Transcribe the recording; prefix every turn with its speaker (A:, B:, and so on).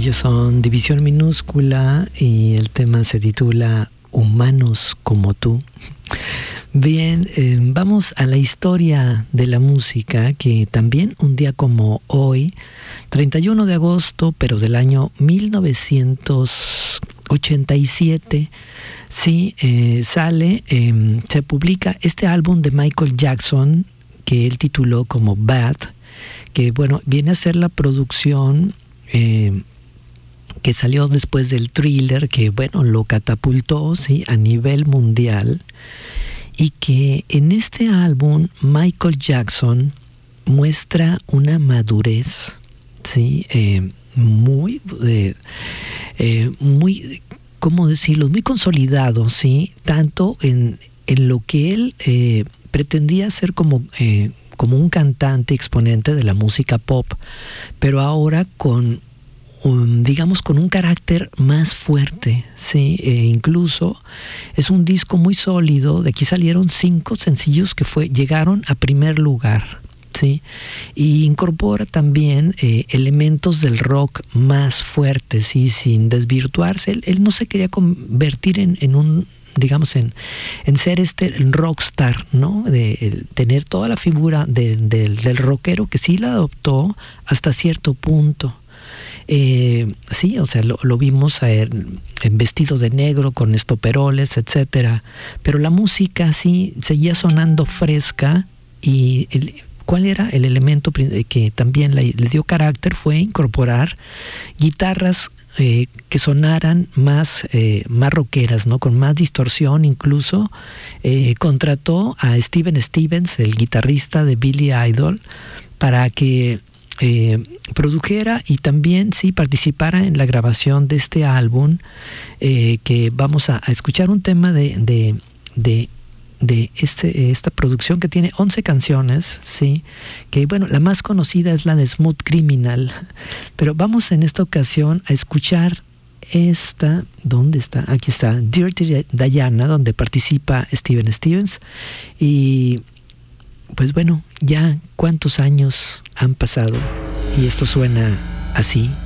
A: Ellos son División Minúscula y el tema se titula Humanos como tú. Bien, vamos a la historia de la música, que también un día como hoy, 31 de agosto, pero del año 1987, sí, se publica este álbum de Michael Jackson, que él tituló como Bad, que bueno, viene a ser la producción que salió después del Thriller, que bueno, lo catapultó, sí, a nivel mundial, y que en este álbum Michael Jackson muestra una madurez, sí, muy, ¿cómo decirlo? Muy consolidado, sí, tanto en lo que él pretendía ser como un cantante exponente de la música pop, pero ahora con digamos con un carácter más fuerte, sí, incluso es un disco muy sólido. De aquí salieron 5 sencillos que llegaron a primer lugar, sí, y incorpora también elementos del rock más fuertes, sí, sin desvirtuarse. Él no se quería convertir en un, digamos, en ser rockstar, ¿no? De tener toda la figura del rockero, que sí la adoptó hasta cierto punto. Sí, o sea, lo vimos en vestido de negro, con estoperoles, etcétera. Pero la música sí seguía sonando fresca, y ¿cuál era el elemento que también le dio carácter? Fue incorporar guitarras que sonaran más rockeras, ¿no? Con más distorsión. Incluso contrató a Steven Stevens, el guitarrista de Billy Idol, para que produjera y también sí participara en la grabación de este álbum, que vamos a escuchar un tema de esta producción, que tiene 11 canciones, sí, que bueno, la más conocida es la de Smooth Criminal, pero vamos en esta ocasión a escuchar esta. ¿Dónde está? Aquí está, Dirty Diana, donde participa Steven Stevens. Y pues bueno, ya cuántos años han pasado y esto suena así.